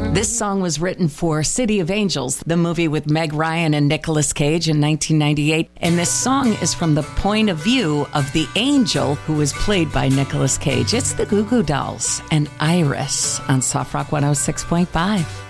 This song was written for City of Angels, the movie with Meg Ryan and Nicolas Cage in 1998. And this song is from the point of view of the angel who was played by Nicolas Cage. It's the Goo Goo Dolls and Iris on Soft Rock 106.5.